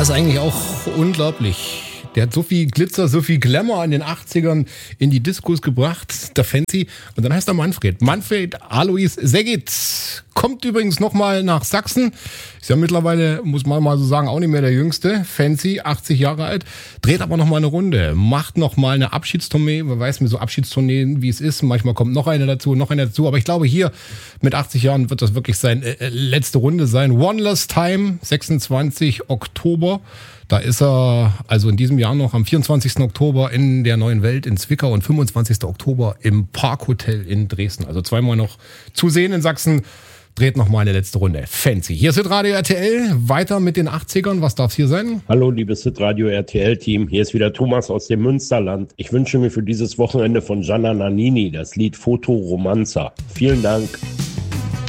ist eigentlich auch unglaublich. Der hat so viel Glitzer, so viel Glamour in den 80ern in die Diskos gebracht, der Fancy. Und dann heißt er Manfred. Manfred Alois Seggit kommt übrigens nochmal nach Sachsen. Ist ja mittlerweile, muss man mal so sagen, auch nicht mehr der Jüngste. Fancy, 80 Jahre alt. Dreht aber nochmal eine Runde. Macht nochmal eine Abschiedstournee. Man weiß mit so Abschiedstourneen, wie es ist. Manchmal kommt noch eine dazu, noch eine dazu. Aber ich glaube, hier mit 80 Jahren wird das wirklich seine letzte Runde sein. One Last Time, 26 Oktober. Da ist er also in diesem Jahr noch am 24. Oktober in der Neuen Welt in Zwickau und 25. Oktober im Parkhotel in Dresden. Also zweimal noch zu sehen in Sachsen. Dreht noch mal eine letzte Runde. Fancy. Hier ist Hitradio RTL. Weiter mit den 80ern. Was darf es hier sein? Hallo, liebes Hitradio RTL-Team. Hier ist wieder Thomas aus dem Münsterland. Ich wünsche mir für dieses Wochenende von Gianna Nannini das Lied Foto Romanza. Vielen Dank.